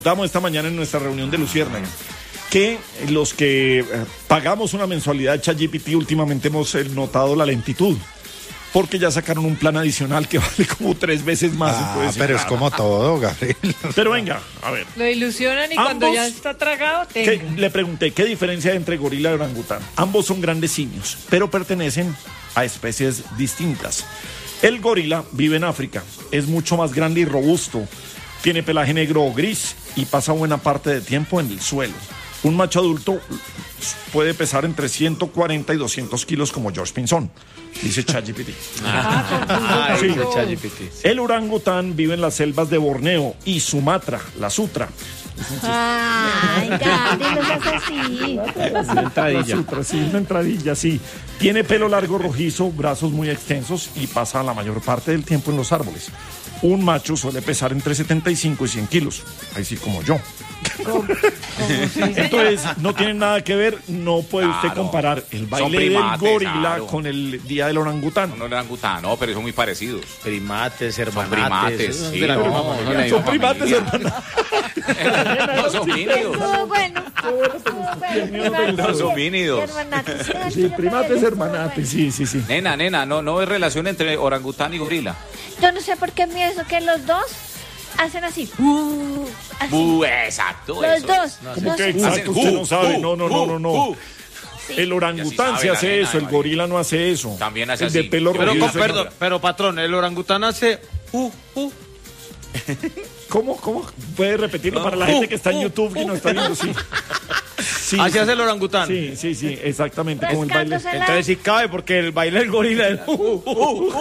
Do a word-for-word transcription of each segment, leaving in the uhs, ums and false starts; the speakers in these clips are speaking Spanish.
Damos esta mañana en nuestra reunión de Luciérnaga que los que eh, pagamos una mensualidad de ChatGPT últimamente hemos eh, notado la lentitud, porque ya sacaron un plan adicional que vale como tres veces más. Ah, entonces, pero claro. Es como todo, Gabriel. Pero venga, a ver. Lo ilusionan y Ambos, cuando ya está tragado, tenga. ¿qué, le pregunté, ¿qué diferencia hay entre gorila y orangután? Ambos son grandes simios, pero pertenecen a especies distintas. El gorila vive en África, es mucho más grande y robusto, tiene pelaje negro o gris y pasa buena parte del tiempo en el suelo. Un macho adulto puede pesar entre ciento cuarenta y doscientos kilos como George Pinzón, dice ChatGPT. Ah, sí. dice ChatGPT. El orangután vive en las selvas de Borneo y Sumatra, la Sutra. Ay, Gandhi, no seas así. Una entradilla. La Sutra, sí, una entradilla, sí. Tiene pelo largo rojizo, brazos muy extensos y pasa la mayor parte del tiempo en los árboles. Un macho suele pesar entre setenta y cinco y cien kilos, así como yo. ¿Cómo? ¿Cómo sí, Entonces, no tienen nada que ver, no puede Claro. usted comparar el Son baile primates, del gorila claro. con el día del orangután. No, el orangután, no, pero son muy parecidos. Primates, Son hermanates. primates, esos sí, de la no, misma son familia. de la Son misma primates, familia. hermano. No son homínidos. Estuvo bueno. Estuvo bueno. No son homínidos. Hermanates. Sí, primates, hermanates, sí, sí, sí. Nena, nena, no, no hay relación entre orangután y gorila. Yo no sé por qué pienso que los dos hacen así. Uh, así. Uh, exacto. Los eso dos. es. ¿Cómo No que sé. exacto? Hacen Usted uh, no sabe. uh, No, no, no, no, no. uh, uh. El orangután sabe sí la hace nena eso, de el María. gorila no hace eso. También hace el de así. pelo Pero, rojizo. con, perdón, pero patrón, el orangután hace uh, uh. ¿Cómo, cómo? ¿Puede repetirlo No. para la Uh, gente que está en uh, YouTube que uh. no está viendo? Sí. Sí, Así sí. hace el orangután. Sí, sí, sí, exactamente, como el baile. Rascándose la- Entonces sí cabe porque el baile del gorila es uh, uh, uh.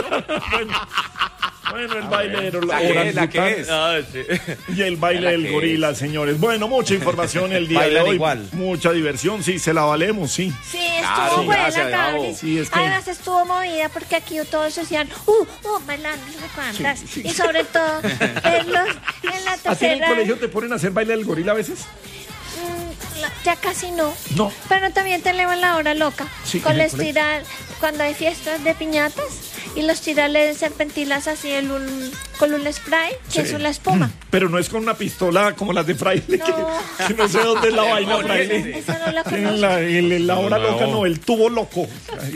Bueno, el baile del ¿La qué es? ¿La qué orangután es? Ah, sí. y el baile La del que gorila, señores. Bueno, mucha información el día de Bailan hoy. igual. Mucha diversión, sí, se la valemos, sí. Sí, estuvo Claro, buena, gracias, Gabo. Gaby. Sí, es que- Además estuvo movida porque aquí todos decían, uh, uh, bailando, no sé cuántas. Sí, sí. Y sobre todo, en, los, en la ¿A ti en el tercera... colegio te ponen a hacer baile del gorila a veces? Mm, la- ya casi no. No. Pero también te elevan la hora loca. Sí, con en el les colegio. tirar, cuando hay fiestas de piñatas y los tirales serpentilas así en un, con un spray, que Sí. es una espuma. Pero no es con una pistola como las de Fraile, No. que, que no sé dónde es la vaina, Fraile. Esa no la Tienen conozco. la, el- la hora No, loca, no. no, el tubo loco.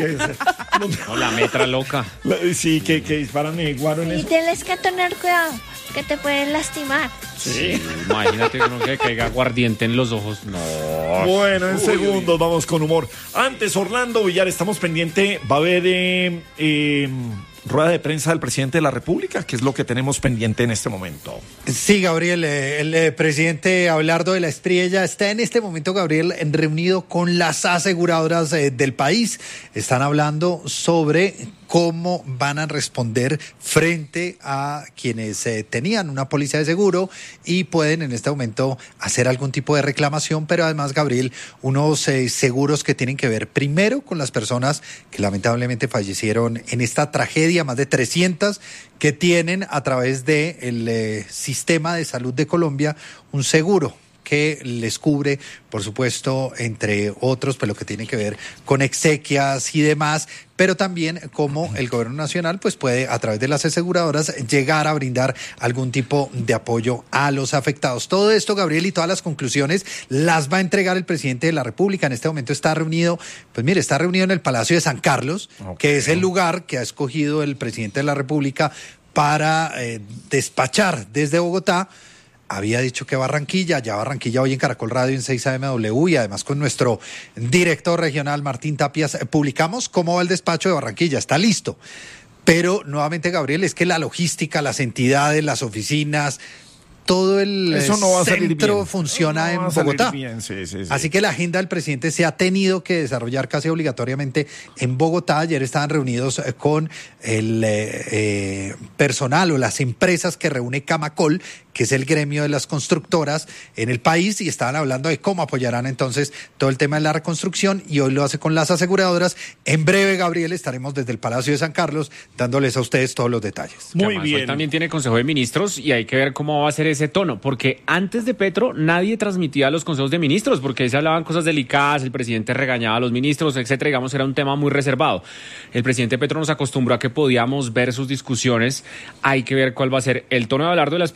No, la metra loca. La- Sí, que, que disparan el guaro en Y eso. tienes que tener cuidado, que te pueden lastimar. Sí. Imagínate que no que caiga aguardiente en los ojos. No. Bueno, en segundos vamos con humor. Antes, Orlando Villar, estamos pendiente. Va a haber eh, eh, rueda de prensa del presidente de la República, que es lo que tenemos pendiente en este momento. Sí, Gabriel, eh, el eh, presidente Abelardo de la Espriella está en este momento, Gabriel, en reunido con las aseguradoras eh, del país. Están hablando sobre cómo van a responder frente a quienes eh, tenían una póliza de seguro y pueden en este momento hacer algún tipo de reclamación, pero además, Gabriel, unos eh, seguros que tienen que ver primero con las personas que lamentablemente fallecieron en esta tragedia, más de trescientas que tienen a través del de eh, sistema de salud de Colombia un seguro que les cubre, por supuesto, entre otros, pues lo que tiene que ver con exequias y demás, pero también cómo el gobierno nacional pues puede, a través de las aseguradoras, llegar a brindar algún tipo de apoyo a los afectados. Todo esto, Gabriel, y todas las conclusiones las va a entregar el presidente de la República. En este momento está reunido, pues mire, está reunido en el Palacio de San Carlos, Ok. que es el lugar que ha escogido el presidente de la República para eh, despachar desde Bogotá. Había dicho que Barranquilla, ya Barranquilla hoy en Caracol Radio en seis A M W y además con nuestro director regional Martín Tapias eh, publicamos cómo va el despacho de Barranquilla, está listo. Pero nuevamente, Gabriel, es que la logística, las entidades, las oficinas, todo el Eso no va a salir centro bien. funciona No va a en salir Bogotá. bien, sí, sí, sí. Así que la agenda del presidente se ha tenido que desarrollar casi obligatoriamente en Bogotá. Ayer estaban reunidos eh, con el eh, eh, personal o las empresas que reúne Camacol, que es el gremio de las constructoras en el país, y estaban hablando de cómo apoyarán entonces todo el tema de la reconstrucción, y hoy lo hace con las aseguradoras. En breve, Gabriel, estaremos desde el Palacio de San Carlos dándoles a ustedes todos los detalles. Muy Además, bien. hoy también tiene Consejo de Ministros y hay que ver cómo va a ser ese tono, porque antes de Petro nadie transmitía los consejos de ministros, porque ahí se hablaban cosas delicadas, el presidente regañaba a los ministros, etcétera, digamos, era un tema muy reservado. El presidente Petro nos acostumbró a que podíamos ver sus discusiones, hay que ver cuál va a ser el tono de Abelardo de la Espriella y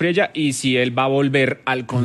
y si él va a volver al Consejo